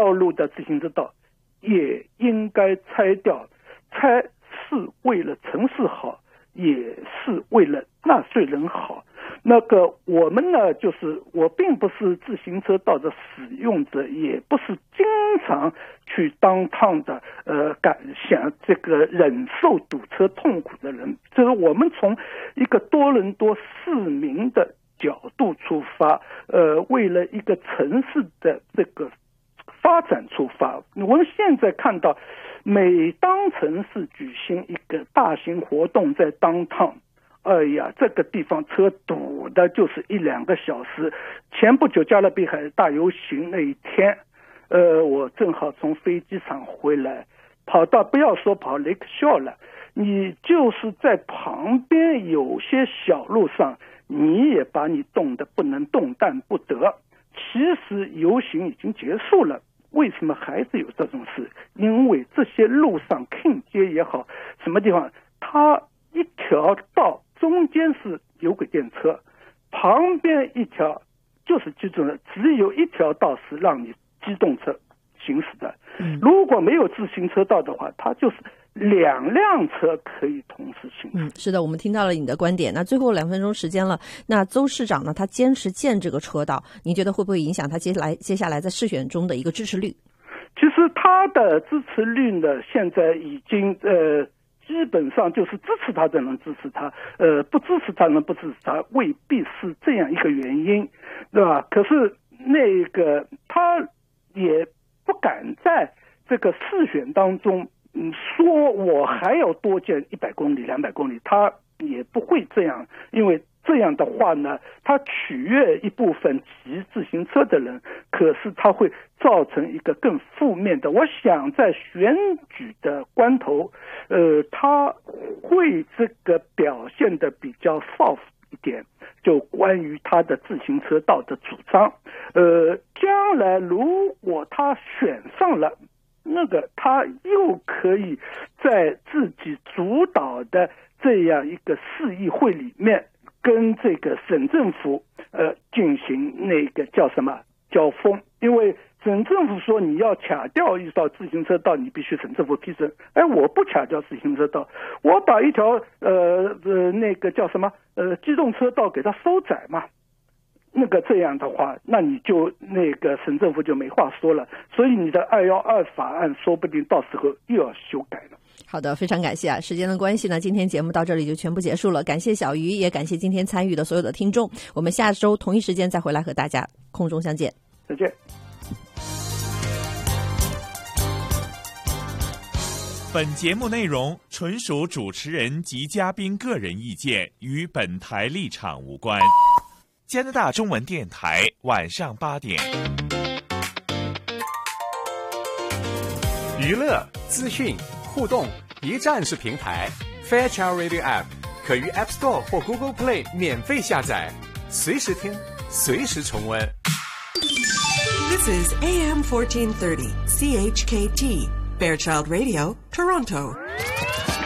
道路的自行车道也应该拆掉，拆是为了城市好，也是为了纳税人好。那个我们呢，就是我并不是自行车道的使用者，也不是经常去downtown的想这个忍受堵车痛苦的人。就是我们从一个多伦多市民的角度出发，为了一个城市的这个发展出发。我们现在看到，每当城市举行一个大型活动在downtown，哎呀，这个地方车堵的就是1-2个小时。前不久加勒比海大游行那一天，我正好从飞机场回来，不要说跑 Lake Shore 了，你就是在旁边有些小路上，你也把你冻得不能动弹不得。其实游行已经结束了，为什么还是有这种事？因为这些路上 King 街也好，什么地方，它一条道中间是有轨电车，旁边一条就是机动车，只有一条道是让你机动车行驶的。如果没有自行车道的话，它就是2辆车可以同时行驶。 是的，我们听到了你的观点。那最后2分钟时间了，那邹市长呢，他坚持建这个车道，您觉得会不会影响他接下来在市选中的一个支持率？ 其实他的支持率呢，现在已经基本上就是支持他的人支持他，不支持他人不支持他，未必是这样一个原因，对吧？可是那个他也不敢在这个市选当中说我还要多建100公里200公里，他也不会这样，因为这样的话呢，他取悦一部分骑自行车的人，可是他会造成一个更负面的。我想在选举的关头，他会这个表现的比较 soft 一点，就关于他的自行车道的主张。将来如果他选上了，那个他又可以在自己主导的这样一个市议会里面跟这个省政府进行那个叫什么交锋。因为省政府说你要卡掉一条自行车道，你必须省政府批准。我不卡掉自行车道，我把一条那个叫什么机动车道给它收窄嘛。那个这样的话，那你就那个省政府就没话说了。所以你的212法案说不定到时候又要修改了。 好的，非常感谢啊！时间的关系呢，今天节目到这里就全部结束了。感谢小鱼，也感谢今天参与的所有的听众。我们下周同一时间再回来和大家空中相见。 再见。 本节目内容纯属主持人及嘉宾个人意见，与本台立场无关。加拿大中文电台晚上8点。 娱乐、资讯、互动一站式平台 Fairchild Radio App 可于 App Store 或 Google Play 免费下载，随时听，随时重温。 This is AM 1430 CHKT Fairchild Radio, Toronto.